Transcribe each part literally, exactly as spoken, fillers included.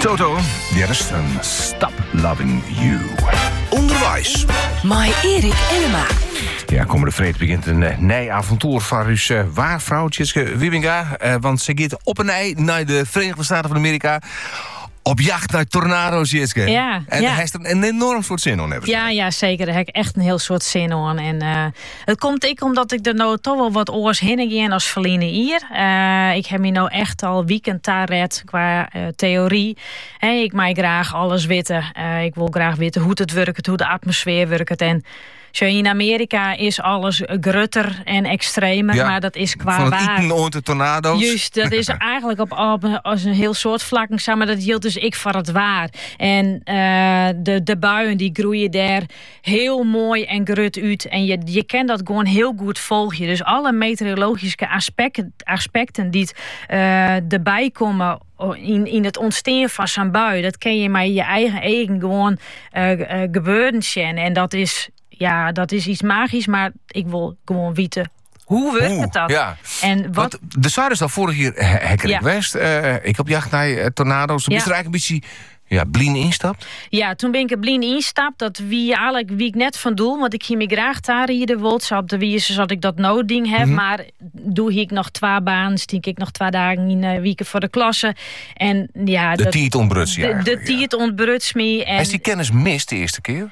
Toto, de rest een Stop Loving You. Onderwijs. Mai Erik Enema. Ja, komende vreed begint een uh, nieuw avontuur van Rus uh, waar vrouw Tjitske Wiebinga. Uh, want ze gaat op een ei naar de Verenigde Staten van Amerika. Op jacht naar tornado's, Tjitske. Ja, en ja. daar heeft er een enorm soort zin in hebben. Ja, ja, zeker. Daar heb ik echt een heel soort zin in. En uh, het komt ik omdat ik er nou toch wel wat oors heen ga als verliezen hier. Uh, ik heb me nou echt al weekend daar red qua uh, theorie. Hey, ik maak graag alles weten. Uh, ik wil graag weten hoe het werkt, hoe de atmosfeer werkt. En zo in Amerika is alles grutter en extremer, ja, maar dat is qua van waar. Van ooit de tornado's. Juist, dat is eigenlijk op, op als een heel soort vlak, maar dat hield dus ik voor het waar. En uh, de, de buien die groeien daar heel mooi en grut uit. En je, je kan dat gewoon heel goed volgen. Dus alle meteorologische aspecten, aspecten die uh, erbij komen In, in het ontstaan van zo'n bui, dat kan je maar je eigen eigen gewoon uh, uh, gebeuren zien. En dat is, ja, dat is iets magisch, maar ik wil gewoon weten hoe werkt het dat? Ja. En wat... Want de Zuid is al vorig jaar hekker Ja. geweest. Uh, ik op jacht naar uh, tornado's. Toen Ja. is er eigenlijk een beetje ja, blien instapt. Ja, toen ben ik er blind instapt. Dat wie eigenlijk wie ik net van doel, want ik ging me graag daar hier de wild. Zo op de wies zodat ik dat nodig heb. Mm-hmm. Maar doe ik nog twee banen, stiek ik nog twee dagen in uh, weken voor de klasse. En ja, De tiet ontbruts je De, de eigenlijk, ja. tiet ontbruts me. En Is die kennis mist de eerste keer?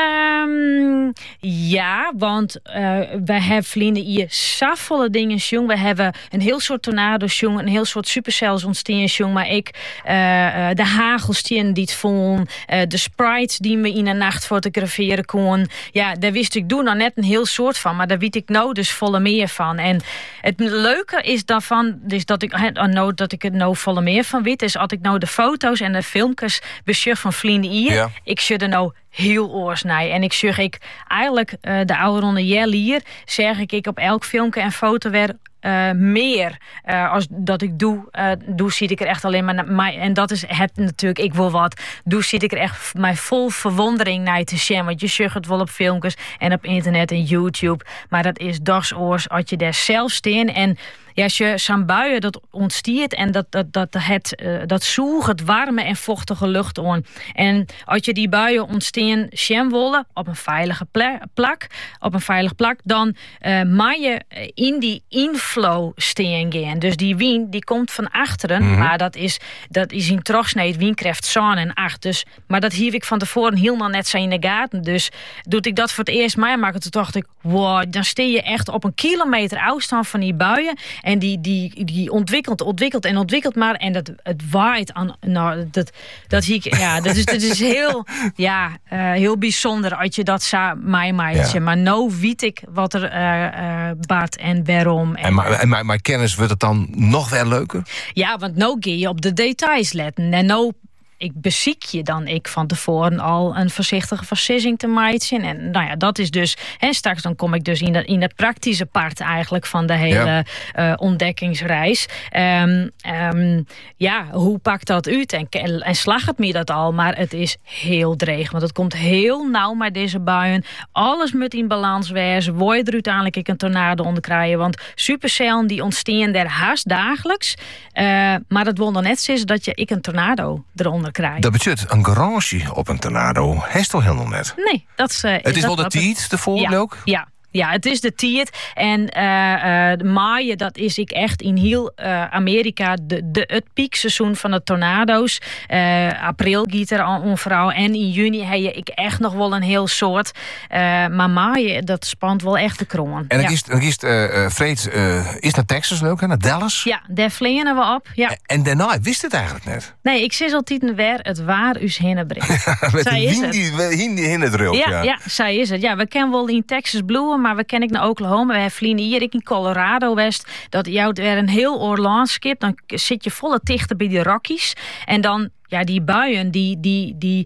Um, ja, want uh, we hebben vrienden hier zoveel dingen jong. We hebben een heel soort tornado's jong, een heel soort supercells ontstaan jong. Maar ik, uh, uh, de hagelstien die het vond, uh, de sprites die we in de nacht fotograferen kon. Ja, daar wist ik toen nog net een heel soort van, maar daar weet ik nou dus volle meer van. En het leuke is daarvan, dus dat ik, uh, nou, dat ik het nou volle meer van weet, is als ik nou de foto's en de filmpjes besjuf van vrienden hier, Ja. ik zit er nou heel oorsnij. En ik zeg ik eigenlijk uh, de oude ronde jel hier, zeg ik ik op elk filmpje en foto weer uh, meer uh, als dat ik doe. Uh, doe zie ik er echt alleen maar naar mij. En dat is het natuurlijk, ik wil wat. Doe zie ik er echt mij vol verwondering naar te zien. Want je zegt het wel op filmpjes en op internet en YouTube. Maar dat is dagsoors als je daar zelf steen en ja, als je zo'n buien dat ontstiert en dat, dat, dat, het, uh, dat zoeg het warme en vochtige lucht aan. En als je die buien ontstaan zien willen op een veilige plak, op een veilig plak, dan uh, mag je in die inflow steen gaan. Dus die wind die komt van achteren, mm-hmm. maar dat is, dat is in terugsneed, wind krijgt zon en acht. Dus, maar dat hief ik van tevoren helemaal net zo in de gaten. Dus doe ik dat voor het eerst meemaken, toen dacht ik, wow, dan steer je echt op een kilometer afstand van die buien. En die, die, die ontwikkelt, ontwikkelt en ontwikkelt maar. En dat, het waait aan. Nou, dat, dat, ik, ja, dat, is, dat is heel, ja, uh, heel bijzonder als je dat zou mij maatje. Ja. Maar nou weet ik wat er uh, uh, baat en waarom. En, en maar, en maar, maar kennis wordt het dan nog wel leuker? Ja, want nou ga je op de details letten. En nou ik beziek je dan ik van tevoren al een voorzichtige versissing te maken. En nou ja, dat is dus. En straks dan kom ik dus in de, in de praktische part eigenlijk van de hele ja. uh, ontdekkingsreis. Um, um, ja, hoe pakt dat uit? En, en slag het me dat al, maar het is heel dreig. Want het komt heel nauw met deze buien. Alles moet in balans wezen. Word je er uiteindelijk ik een tornado onder krijgen. Want supercellen die ontstaan daar haast dagelijks. Uh, maar dat wil dan net zeggen dat je ik een tornado eronder krijgt. Dat betekent een garage op een tornado. Heeft toch helemaal net? Nee, dat is. Uh, het is dat, wel de dat, tiet, de volgende ja, ook? Ja. Ja, het is de tiert. En uh, uh, de maaien, dat is ik echt in heel uh, Amerika de, de, het piekseizoen van de tornado's. Uh, april giet er al onvrouw. En in juni heb je ik echt nog wel een heel soort. Uh, maar maaien, dat spant wel echt de kroon. En dan ja. is, dan is uh, Freed uh, is naar Texas leuk, hè? Naar Dallas? Ja, daar vliegen we op. Ja. En, en daarna, ik wist het eigenlijk net. Nee, ik zit altijd een weer het waar us heen brengt. Met zij een is hindi, hindi in het rult. Ja, ja. ja, zij is het. Ja, we kennen wel in Texas Blue, maar we kennen ik naar Oklahoma. We hebben hier ik in Colorado West. Dat jou weer een heel oor landschap. Dan zit je volle dichter bij die Rockies. En dan ja, die buien die, die, die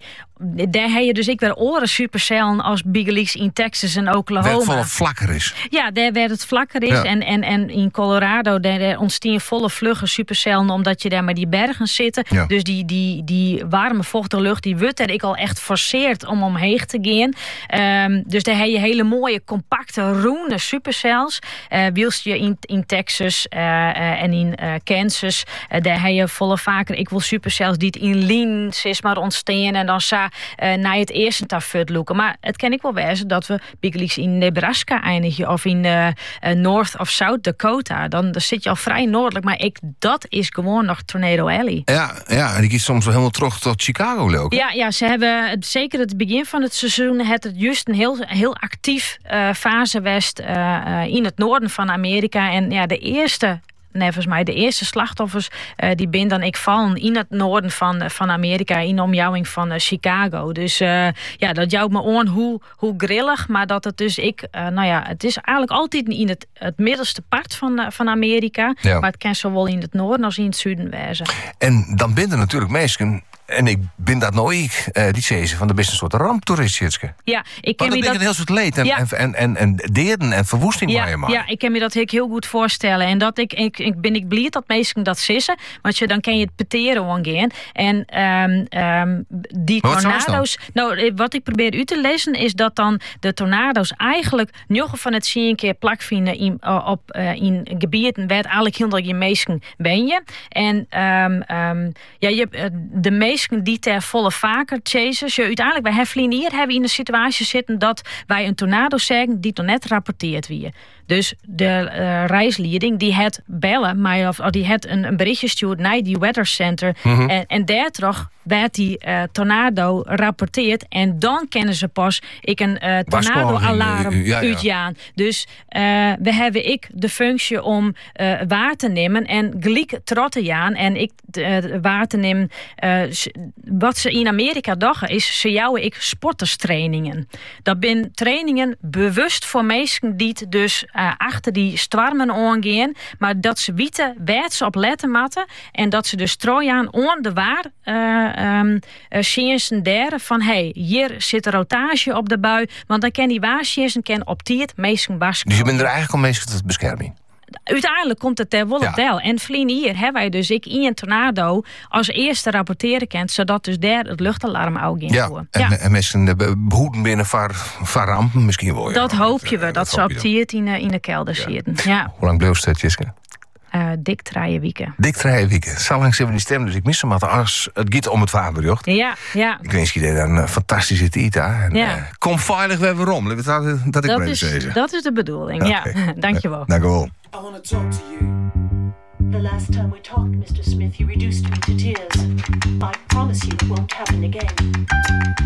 daar heb je dus ik weer oren supercellen als Big Leagues in Texas en Oklahoma. Waar het volle vlakker is. Ja, daar waar het vlakker is. Ja. En, en, en in Colorado daar, daar ontstaan volle vlugge supercellen omdat je daar met die bergen zitten. Ja. Dus die, die, die warme vochtige lucht die wordt er ik al echt forceert om omheen te gaan. Um, dus daar heb je hele mooie compacte roene supercells. Uh, Wielst je in, in Texas uh, uh, en in uh, Kansas, uh, daar heb je volle vaker ik wil supercells die het in lean is maar ontstaan en dan sa uh, naar het eerste tafut loeken. Maar het kan ik wel wezen dat we Big Leagues in Nebraska eindigen of in uh, uh, North of South Dakota. Dan, dan zit je al vrij noordelijk, maar ik, dat is gewoon nog Tornado Alley. Ja, ja, en die kiest soms wel helemaal terug tot Chicago leuk. Ja, ja, ze hebben het, zeker het begin van het seizoen het het juist een heel, heel actief uh, fase west uh, uh, in het noorden van Amerika. En ja, de eerste Nee, volgens mij de eerste slachtoffers uh, die ben dan ik vallen in het noorden van, van Amerika, in de omjouwing van uh, Chicago. Dus uh, ja, dat jouwt me aan hoe, hoe grillig, maar dat het dus ik, uh, nou ja, het is eigenlijk altijd in het, het middelste part van, uh, van Amerika, ja. maar het kan zowel in het noorden als in het zuiden wezen. En dan ben er natuurlijk mensen, en ik ben dat nooit, uh, die zeggen van de best een soort ramptoerist. Ja, ik ken me dat... een heel soort leed en, ja. en, en, en, en deerden en verwoesting ja, maar. Ja, ik kan me dat heel goed voorstellen. En dat ik, ik, ik ben ik blij dat mensen dat sissen, want je, dan kan je het peteren ongeveer. En um, um, die tornado's, nou, wat ik probeer u te lezen is dat dan de tornado's eigenlijk nog van het zien keer plak vinden in, uh, op uh, in gebieden waar eigenlijk heel je mensen ben je. En um, um, ja, je uh, de meesten die ter volle vaker chasen. Je uiteindelijk bij Heflin hier hebben we in de situatie zitten dat wij een tornado zeggen die toch net rapporteerd wie. Dus de uh, reisleiding die het bellen, maar of, of die het een, een berichtje stuurt naar die weather center mm-hmm. en, en daar terug werd die uh, tornado rapporteerd en dan kennen ze pas ik een uh, tornado-alarm ja, ja. uitjaan. Dus uh, we hebben ik de functie om uh, waar te nemen en gelijk trotten jaan en ik uh, waar te nemen. Uh, wat ze in Amerika dachten is ze jouwen ik sporterstrainingen. Dat zijn trainingen bewust voor mensen die het dus uh, achter die stormen aangaan, maar dat ze weten waar ze op letten moeten en dat ze dus trojaan on de waar uh, Um, uh, derde van hey, hier zit een rotage op de bui, want dan kan die waarschuwen kan op tiert meesten basken. Dus je bent er eigenlijk om mensen tot bescherming? Uiteindelijk komt het ter volle tel. En vlien hier hebben wij dus ik in een tornado als eerste rapporteren kent, zodat dus daar het luchtalarm ook in ja, voor. En, ja, en mensen behoeden binnen van rampen misschien wel. Ja. Dat hoop je we, dat, dat ze op tiert in, in de kelder ja. zitten. Ja. Hoe lang bleef het, Tjitske? Uh, dik draaien wieken. Dik draaien wieken. Zo lang zijn we die stem, dus ik mis hem altijd als het gaat om het vaanbericht. Ja, ja. Ik wens je daar een fantastische tijd aan. Ja. Uh, kom veilig weer weer om. Dat, dat ik dat ben is, zeggen. dat is de bedoeling, okay. Ja. Dankjewel. Dankjewel. I want to talk to you. The last time we talked, Mister Smith, you reduced me to tears. I promise you it won't happen again.